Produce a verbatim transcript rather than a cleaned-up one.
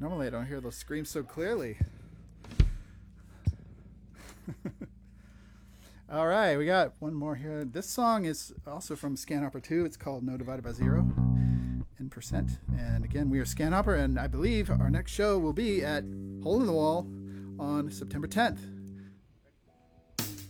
Normally I don't hear those screams so clearly. All right, we got one more here. This song is also from Scan Opera two. It's called No Divided by Zero in percent. And again, we are Scan Opera, and I believe our next show will be at Hole in the Wall on September tenth.